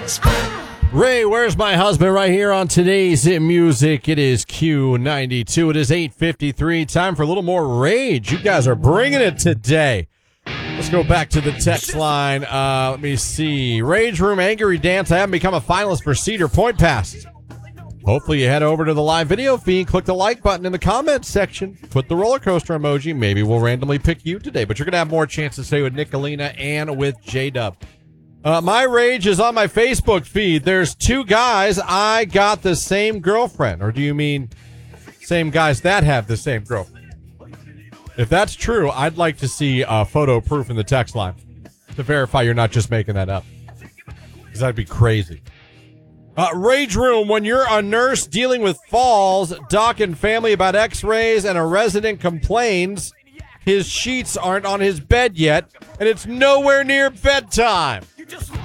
Ray, where's my husband? Right here on today's Hit Music. It is Q92. It is 8:53. Time for a little more rage. You guys are bringing it today. Let's go back to the text line. Let me see. Rage Room Angry Dance. I haven't become a finalist for Cedar Point Pass. Hopefully you head over to the live video feed, click the like button in the comments section, put the roller coaster emoji. Maybe we'll randomly pick you today, but you're going to have more chance to stay with Nicolina and with J-Dub. My rage is on my Facebook feed. There's two guys. I got the same girlfriend. Or do you mean same guys that have the same girlfriend? If that's true, I'd like to see photo proof in the text line to verify you're not just making that up. Because that'd be crazy. Rage Room, when you're a nurse dealing with falls, doc and family about x-rays, and a resident complains his sheets aren't on his bed yet, and it's nowhere near bedtime.